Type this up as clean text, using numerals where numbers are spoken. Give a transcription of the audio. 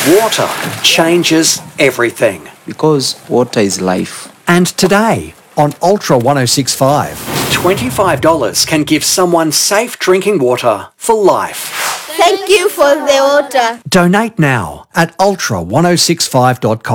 Water changes everything. because water is life. And today on Ultra 1065. $25 can give someone safe drinking water for life. Thank you for the water. Donate now at ultra1065.com.